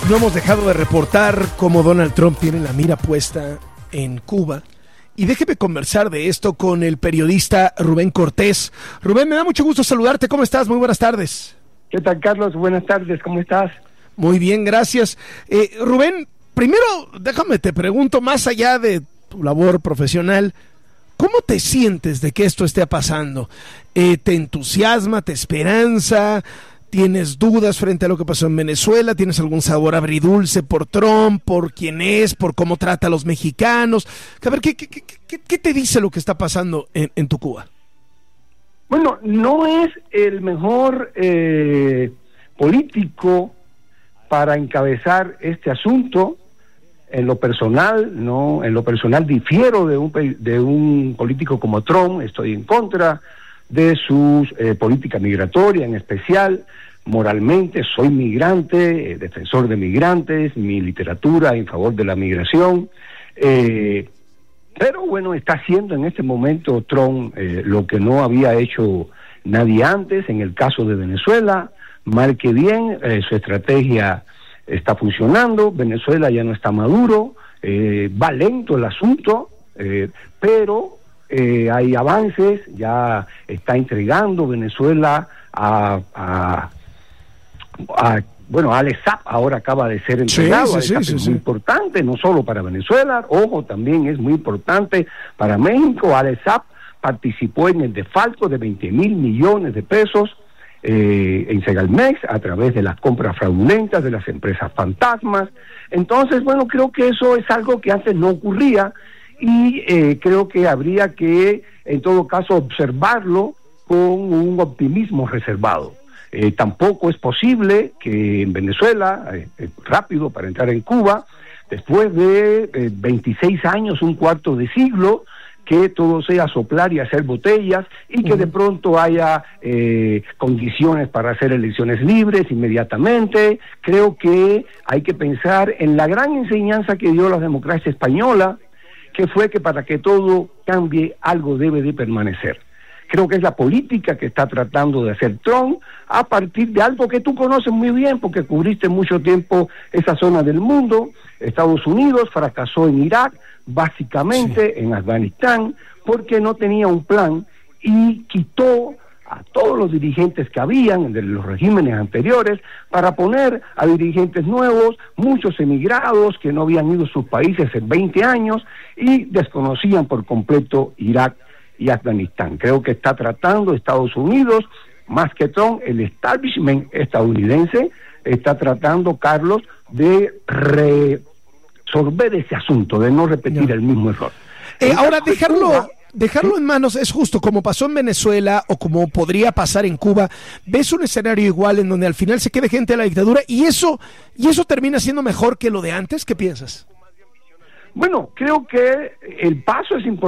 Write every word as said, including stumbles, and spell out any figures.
No hemos dejado de reportar cómo Donald Trump tiene la mira puesta en Cuba. Y déjeme conversar de esto con el periodista Rubén Cortés. Rubén, me da mucho gusto saludarte. ¿Cómo estás? Muy buenas tardes. ¿Qué tal, Carlos? Buenas tardes. ¿Cómo estás? Muy bien, gracias. Eh, Rubén, primero déjame te pregunto, más allá de tu labor profesional, ¿cómo te sientes de que esto esté pasando? Eh, ¿Te entusiasma, te esperanza? ¿Tienes dudas frente a lo que pasó en Venezuela? ¿Tienes algún sabor agridulce por Trump, por quién es, por cómo trata a los mexicanos? A ver, ¿qué, qué, qué, qué te dice lo que está pasando en, en tu Cuba? Bueno, no es el mejor eh, político para encabezar este asunto. En lo personal, no, en lo personal difiero de un de un político como Trump. Estoy en contra de su eh, política migratoria, en especial moralmente. Soy migrante, eh, defensor de migrantes, mi literatura en favor de la migración, eh, pero bueno, está haciendo en este momento Trump eh, lo que no había hecho nadie antes. En el caso de Venezuela, mal que bien, eh, su estrategia está funcionando. Venezuela ya no está maduro, eh, va lento el asunto, eh, pero Eh, hay avances. Ya está entregando Venezuela a, a, a bueno, al E S A P, ahora acaba de ser entregado. Sí, sí, sí, sí, es sí. muy importante, no solo para Venezuela, ojo, también es muy importante para México. Al E S A P participó en el desfalco de veinte mil millones de pesos eh, en Segalmex a través de las compras fraudulentas de las empresas fantasmas. Entonces, bueno, creo que eso es algo que antes no ocurría. Y eh, creo que habría que, en todo caso, observarlo con un optimismo reservado. Eh, tampoco es posible que en Venezuela, eh, eh, rápido para entrar en Cuba, después de eh, veintiséis años, un cuarto de siglo, que todo sea soplar y hacer botellas, y que uh-huh. de pronto haya eh, condiciones para hacer elecciones libres inmediatamente. Creo que hay que pensar en la gran enseñanza que dio la democracia española, que fue que para que todo cambie, algo debe de permanecer. Creo que es la política que está tratando de hacer Trump a partir de algo que tú conoces muy bien, porque cubriste mucho tiempo esa zona del mundo. Estados Unidos fracasó en Irak, básicamente sí. en Afganistán, porque no tenía un plan y quitó a todos los dirigentes que habían de los regímenes anteriores para poner a dirigentes nuevos, muchos emigrados que no habían ido a sus países en veinte años y desconocían por completo Irak y Afganistán. Creo que está tratando Estados Unidos, más que Trump, el establishment estadounidense está tratando, Carlos, de resolver ese asunto, de no repetir no. el mismo error. Eh, ahora, dejarlo... Dejarlo en manos es justo, como pasó en Venezuela o como podría pasar en Cuba. ¿Ves un escenario igual en donde al final se quede gente a la dictadura y eso y eso termina siendo mejor que lo de antes? ¿Qué piensas? Bueno, creo que el paso es importante.